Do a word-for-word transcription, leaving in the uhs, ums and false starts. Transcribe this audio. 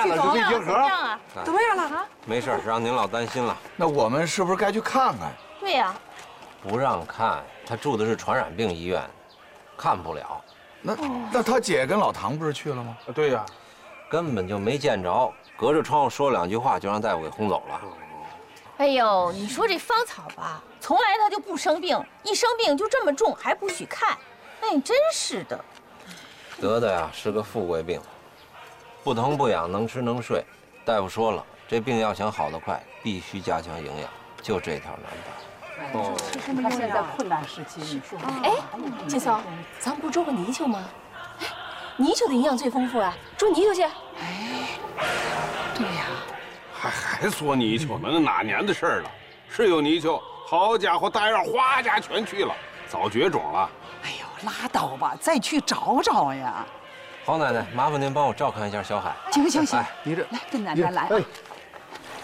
见了，这胃结核啊？ 怎么样了啊？ 没事，让您老担心了。 那我们是不是该去看看？ 对呀， 不让看，他住的是传染病医院，看不了。 那那他姐跟老唐不是去了吗？ 对呀， 根本就没见着，隔着窗户说两句话就让大夫给轰走了。 哎呦，你说这芳草吧，从来他就不生病，一生病就这么重，还不许看。哎，真是的。 得的呀是个富贵病，不疼不痒，能吃能睡。大夫说了，这病要想好得快，必须加强营养，就这条难办。 哦，他现在困难时期，你说？ 哎，金嫂，咱不是捉过泥鳅吗？哎，泥鳅的营养最丰富啊，捉泥鳅去。 哎，对呀。 还还说泥鳅呢？那哪年的事儿了？是有泥鳅，好家伙，大院哗家全去了，早绝种了。 哎呦，拉倒吧，再去找找呀。 郝奶奶，麻烦您帮我照看一下小海。 行行行， 你这来跟奶奶来。 哎，